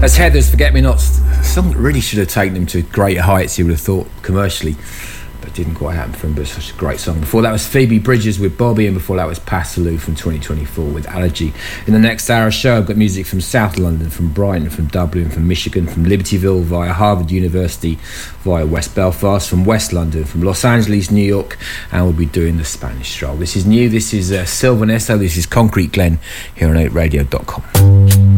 That's Heathers, Forget Me Nots. A song that really should have taken him to greater heights, you would have thought, commercially. But it didn't quite happen for him, but it's such a great song. Before that was Phoebe Bridgers with Bobby, and before that was Passaloo from 2024 with Allergy. In the next hour show, I've got music from South London, from Brighton, from Dublin, from Michigan, from Libertyville via Harvard University, via West Belfast, from West London, from Los Angeles, New York, and we'll be doing the Spanish Stroll. This is new, this is Sylvan Esso, this is Concrete Glen here on 8radio.com.